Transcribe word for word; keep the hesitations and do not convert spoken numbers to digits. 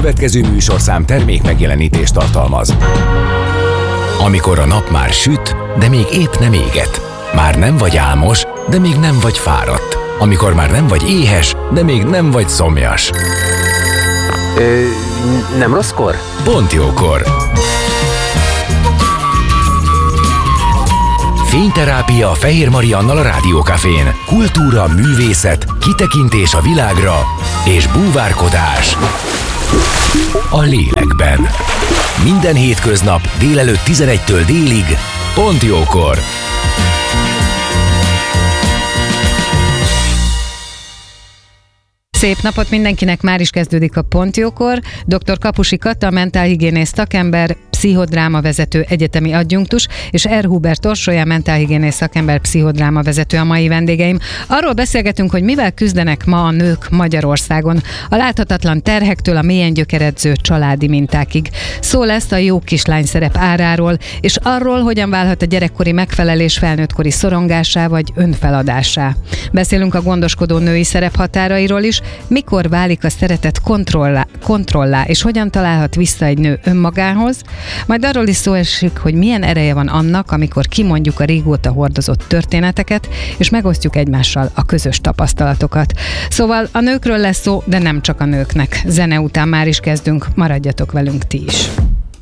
következő műsorszám termék megjelenítést tartalmaz. Amikor a nap már süt, de még épp nem éget. Már nem vagy álmos, de még nem vagy fáradt. Amikor már nem vagy éhes, de még nem vagy szomjas. Ö, nem rosszkor? Pont jókor. Fényterápia Fehér Mariannal a Rádiókafén. Kultúra, művészet, kitekintés a világra és búvárkodás a lélekben. Minden hétköznap délelőtt tizenegytől délig, pont jókor. Szép napot mindenkinek, már is kezdődik a Pont Jókor. doktor Kapusi Kata, mentálhigiénész szakember, pszichodráma vezető, egyetemi adjunktus, és R. Hubert Orsolya, mentálhigiénész szakember, pszichodráma vezető a mai vendégeim. Arról beszélgetünk, hogy mivel küzdenek ma a nők Magyarországon. A láthatatlan terhektől a mélyen gyökeredző családi mintákig. Szó lesz a jó kislány szerep áráról, és arról, hogyan válhat a gyerekkori megfelelés felnőttkori szorongásá vagy önfeladásá. Beszélünk a gondoskodó női szerep határairól is, mikor válik a szeretet kontrollá, kontrollá, és hogyan találhat vissza egy nő önmagához. Majd arról is szó esik, hogy milyen ereje van annak, amikor kimondjuk a régóta hordozott történeteket, és megosztjuk egymással a közös tapasztalatokat. Szóval a nőkről lesz szó, de nem csak a nőknek. Zene után már is kezdünk, maradjatok velünk ti is.